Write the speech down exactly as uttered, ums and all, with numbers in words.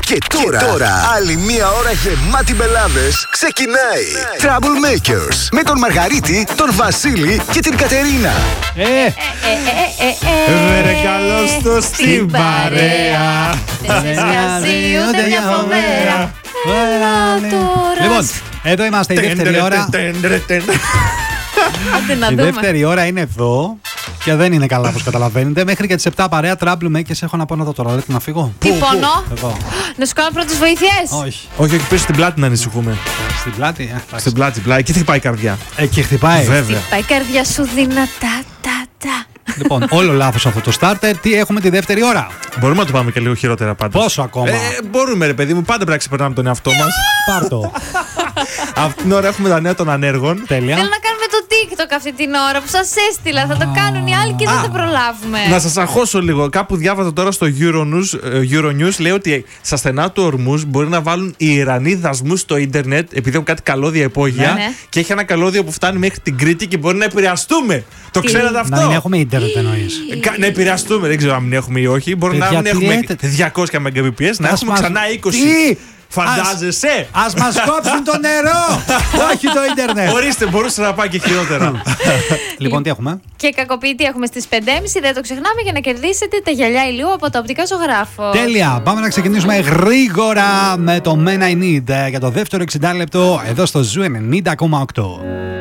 Και τώρα, και τώρα άλλη μία ώρα γεμάτη μπελάδες ξεκινάει. Troublemakers με τον Μαργαρίτη, τον Βασίλη και την Κατερίνα. Ε, ε, ε, ε, Βρε καλώς το στην παρέα. Δεν μοιάζει ούτε μια φοβέρα. Λοιπόν, εδώ είμαστε η δεύτερη ώρα. Η δεύτερη ώρα είναι εδώ. Και δεν είναι καλά, όπως καταλαβαίνετε. Μέχρι και τις επτά παρέα Troublemakers έχω να πω να δω τώρα. Λέτε να φύγω. Τι πονώ? Εδώ. Να σου κάνω πρώτες βοήθειες? Όχι. Όχι, όχι, πίσω στην πλάτη να ανησυχούμε. Στην πλάτη, ε. Στην πλάτη, πλάτη. Εκεί χτυπάει η καρδιά. Εκεί χτυπάει. Βέβαια. Πάει η καρδιά σου δυνατά, τα, τα. Λοιπόν, όλο λάθος αυτό το starter. Τι έχουμε τη δεύτερη ώρα? Μπορούμε να το πάμε και λίγο χειρότερα πάντως. Πόσο ακόμα? Ε, μπορούμε, ρε παιδί μου, πάντα πρέπει να ξεπερνάμε τον εαυτό μας. Πάρτο. Αυτή την ώρα έχουμε τα νέα των ανέργων. Τέλεια. Θέλω να κάνουμε το TikTok αυτή την ώρα που σας έστειλα. Θα το κάνουν οι άλλοι και δεν θα προλάβουμε. Να σας αγχώσω λίγο. Κάπου διάβαζα τώρα στο Euronews, Euronews λέει ότι στα στενά του ορμούς μπορεί να βάλουν οι Ιρανοί δασμούς στο ίντερνετ επειδή έχουν κάτι καλώδια υπόγεια. Ναι, ναι. Και έχει ένα καλώδιο που φτάνει μέχρι την Κρήτη και μπορεί να επηρεαστούμε. Το Τι? ξέρατε αυτό? Να μην έχουμε ίντερνετ εννοείς? Κα- Να επηρεαστούμε, δεν ξέρω αν μην έχουμε ή όχι. Μπορεί Παιδιά, να μην τι έχουμε λέτε? διακόσια μεγαμπιτ, να Ας έχουμε μας- ξανά είκοσι. Τι? Φαντάζεσαι? Ας μας κόψουν το νερό! Όχι το ίντερνετ! Ορίστε, μπορούσε να πάει και χειρότερα. Λοιπόν, τι έχουμε? Και κακοποιητή έχουμε στις πέντε και μισή, δεν το ξεχνάμε, για να κερδίσετε τα γυαλιά ηλίου από τα οπτικά ζωγράφο. Τέλεια! Πάμε να ξεκινήσουμε γρήγορα με το Men I Need για το δεύτερο εξήντα λεπτό εδώ στο Ζου ενενήντα κόμμα οκτώ.